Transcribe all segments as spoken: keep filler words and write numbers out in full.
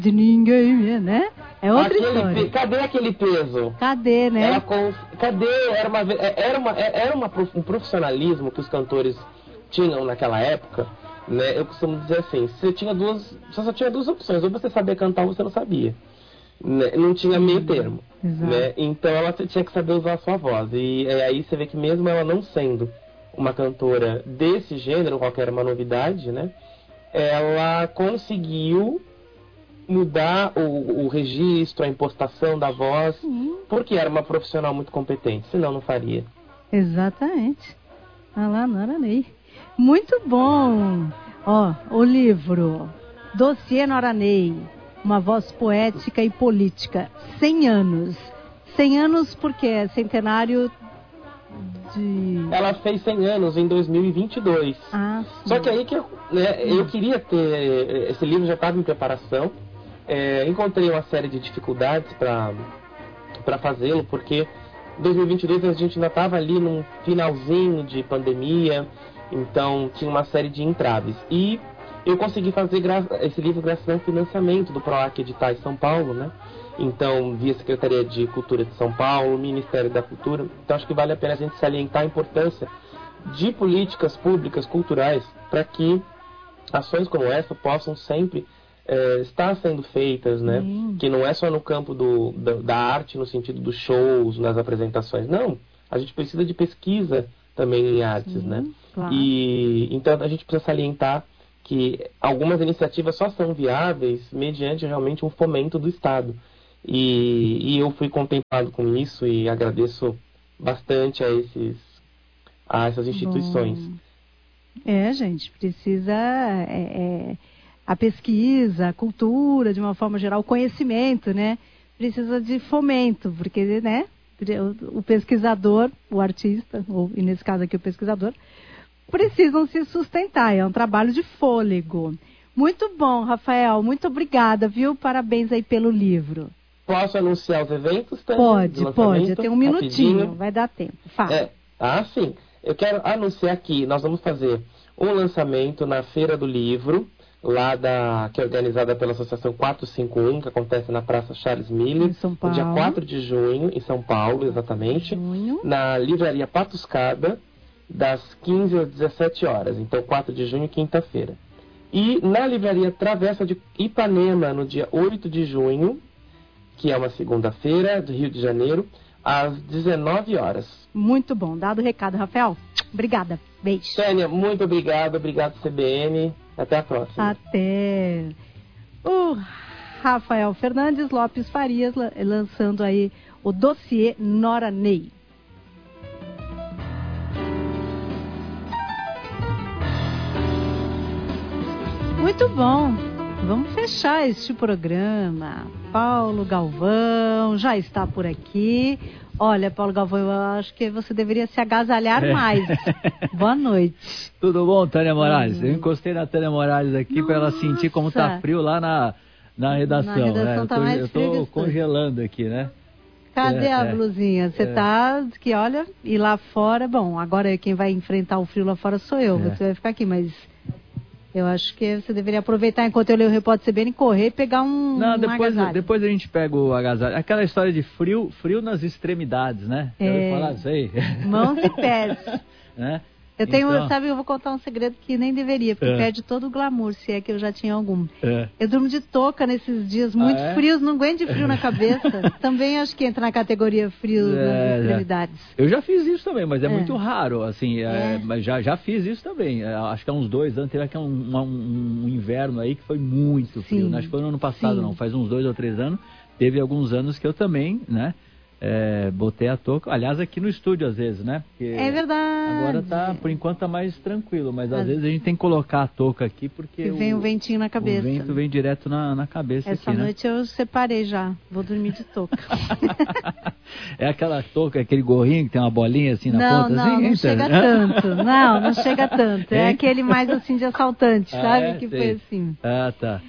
De ninguém, né? É outra aquele história. Pe... Cadê aquele peso? Cadê, né? Ela com... Cadê? Era, uma... era, uma... era uma... um profissionalismo que os cantores tinham naquela época, né? Eu costumo dizer assim, você tinha duas, você só tinha duas opções, ou você sabia cantar ou você não sabia, né? Não tinha meio termo, hum, né? Então ela tinha que saber usar a sua voz, e aí você vê que mesmo ela não sendo uma cantora desse gênero, qualquer uma novidade, né? Ela conseguiu mudar o, o registro, a impostação da voz, Sim. Porque era uma profissional muito competente, senão não faria. Exatamente. Ah lá, Nora Ney. Muito bom. Ó, o livro Dossiê Nora Ney, uma voz poética e política. cem anos. cem anos porque é centenário de... Ela fez cem anos em dois mil e vinte e dois. Ah, sim. Só que aí que eu, né, eu queria ter... Esse livro já estava em preparação. É, encontrei uma série de dificuldades para para fazê-lo, porque em dois mil e vinte e dois a gente ainda estava ali num finalzinho de pandemia, então tinha uma série de entraves. E eu consegui fazer esse livro graças ao financiamento do PROAC Editais São Paulo, né? Então, via Secretaria de Cultura de São Paulo, Ministério da Cultura. Então, acho que vale a pena a gente salientar a importância de políticas públicas culturais para que ações como essa possam sempre é, estar sendo feitas, né? Hum. Que não é só no campo do, da, da arte, no sentido dos shows, nas apresentações. Não, a gente precisa de pesquisa também em artes, Sim, né? Claro. E então a gente precisa salientar que algumas iniciativas só são viáveis mediante realmente um fomento do Estado. E, e eu fui contemplado com isso e agradeço bastante a, esses, a essas instituições. Bom. É, gente, precisa... É, é, a pesquisa, a cultura, de uma forma geral, o conhecimento, né? Precisa de fomento, porque, né? O pesquisador, o artista, ou e nesse caso aqui o pesquisador, precisam se sustentar. É um trabalho de fôlego. Muito bom, Rafael. Muito obrigada, viu? Parabéns aí pelo livro. Posso anunciar os eventos também? Pode, pode. Tem um minutinho. Rapidinho. Vai dar tempo. Fala. É. Ah, sim. Eu quero anunciar aqui. Nós vamos fazer um lançamento na Feira do Livro, lá da, que é organizada pela Associação quatrocentos e cinquenta e um, que acontece na Praça Charles Miller, em São Paulo. no dia quatro de junho, em São Paulo, exatamente, junho. Na Livraria Patuscada, das quinze às dezessete horas, então quatro de junho, quinta-feira. E na Livraria Travessa de Ipanema, no dia oito de junho, que é uma segunda-feira, do Rio de Janeiro, às dezenove horas. Muito bom, dado o recado, Rafael. Obrigada, beijo. Tânia, muito obrigado, obrigado C B N. Até a próxima. Até. O Rafael Fernandes Lopes Farias lançando aí o dossiê Nora Ney. Muito bom. Vamos fechar este programa. Paulo Galvão já está por aqui. Olha, Paulo Galvão, eu acho que você deveria se agasalhar é. mais. Boa noite. Tudo bom, Tânia Moraes? Hum. Eu encostei na Tânia Moraes aqui para ela sentir como tá frio lá na, na redação. Na redação né? tá eu tô, mais eu tô congelando aqui, né? Cadê é, a é. blusinha? Você é. tá, que olha, e lá fora, bom, agora quem vai enfrentar o frio lá fora sou eu, é. você vai ficar aqui, mas... Eu acho que você deveria aproveitar enquanto eu leio o Repórter C B N e correr e pegar um, Não, um depois, agasalho. Depois a gente pega o agasalho. Aquela história de frio, frio nas extremidades, né? É. Eu ia falar isso aí. Mãos e pés. né? Eu tenho, então... sabe, eu vou contar um segredo que nem deveria, porque é. perde todo o glamour, se é que eu já tinha algum. É. Eu durmo de touca nesses dias muito ah, é? frios, não aguento de frio na cabeça. Também acho que entra na categoria frio é, nas extremidades. Eu já fiz isso também, mas é, é. muito raro, assim, é. mas já, já fiz isso também. Acho que há uns dois anos, teve aqui um, um, um inverno aí que foi muito frio, né? Acho que foi no ano passado, Sim. não, faz uns dois ou três anos. Teve alguns anos que eu também, né? É, botei a touca, aliás, aqui no estúdio às vezes, né? Porque é verdade. Agora tá, por enquanto tá mais tranquilo, mas às, às vezes a gente tem que colocar a touca aqui porque e vem o, o ventinho na cabeça. O vento vem direto na, na cabeça. Essa aqui, noite né? eu separei já, vou dormir de touca. É aquela touca, aquele gorrinho que tem uma bolinha assim na não, ponta? Não, assim, não entra. chega tanto. Não, não chega tanto. É, é aquele mais assim de assaltante, ah, sabe? É? Que Sei. foi assim. Ah, tá.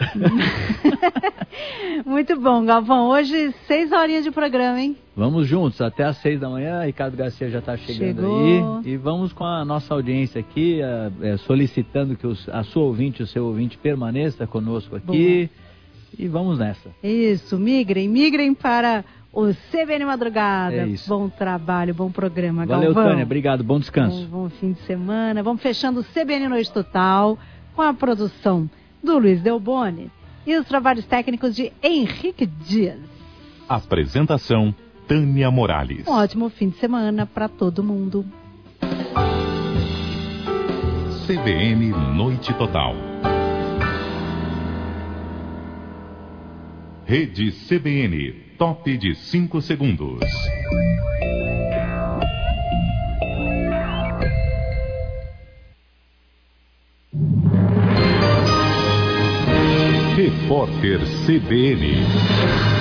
Muito bom, Galvão. Hoje, seis horinhas de programa, hein? Vamos juntos, até às seis da manhã. Ricardo Garcia já está chegando Chegou. aí. E vamos com a nossa audiência aqui, é, solicitando que os, a sua ouvinte, o seu ouvinte permaneça conosco aqui. e vamos nessa. Isso, migrem, migrem para o C B N Madrugada. É isso. Bom trabalho, bom programa, Valeu, Galvão. Tânia, obrigado, bom descanso. Bom, bom fim de semana. Vamos fechando o C B N Noite Total com a produção do Luiz Delboni e os trabalhos técnicos de Henrique Dias. Apresentação, Tânia Morales. Um ótimo fim de semana para todo mundo. C B N Noite Total. Rede C B N, top de cinco segundos. Repórter C B N.